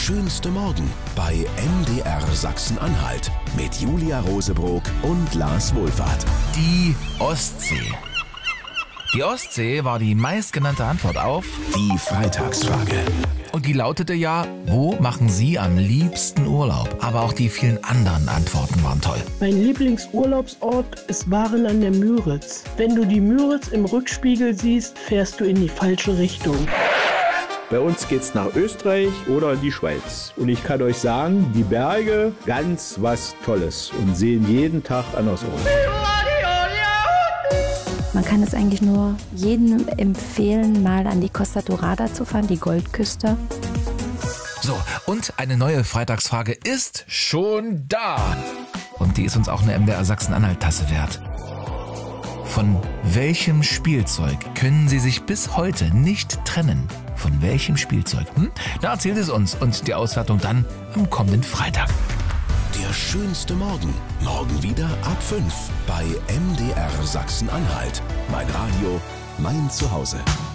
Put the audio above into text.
schönste Morgen bei MDR Sachsen-Anhalt mit Julia Rosebrock und Lars Wohlfahrt. Die Ostsee. Die Ostsee war die meistgenannte Antwort auf Die Freitagsfrage. und die lautete ja, wo machen Sie am liebsten Urlaub? Aber auch die vielen anderen Antworten waren toll. Mein Lieblingsurlaubsort ist Waren an der Müritz. Wenn du die Müritz im Rückspiegel siehst, fährst du in die falsche Richtung. Bei uns geht's nach Österreich oder in die Schweiz. Und ich kann euch sagen, die Berge, ganz was Tolles und sehen jeden Tag anders aus. Man kann es eigentlich nur jedem empfehlen, mal an die Costa Dorada zu fahren, die Goldküste. So, und eine neue Freitagsfrage ist schon da. Und die ist uns auch eine MDR Sachsen-Anhalt-Tasse wert. Von welchem Spielzeug können Sie sich bis heute nicht trennen? Von welchem Spielzeug? Na, erzählt es uns und die Auswertung dann am kommenden Freitag. Der schönste Morgen. Morgen wieder ab 5 bei MDR Sachsen-Anhalt. Mein Radio, mein Zuhause.